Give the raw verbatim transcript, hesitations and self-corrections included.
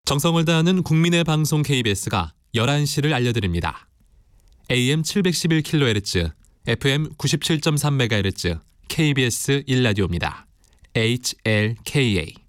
정성을 다하는 국민의 방송 케이비에스가 열한 시를 알려드립니다. 에이엠 칠백십일 킬로헤르츠, 에프엠 구십칠 점 삼 메가헤르츠, 케이비에스 일 라디오입니다. 에이치엘케이에이